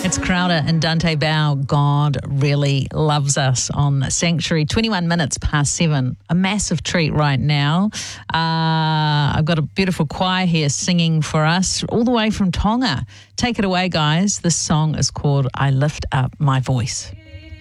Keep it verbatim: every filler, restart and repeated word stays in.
It's Crowder and Dante Bow. God really loves us on Sanctuary. twenty-one minutes past seven. A massive treat right now. Uh, I've got a beautiful choir here singing for us all the way from Tonga. Take it away, guys. This song is called I Lift Up My Voice.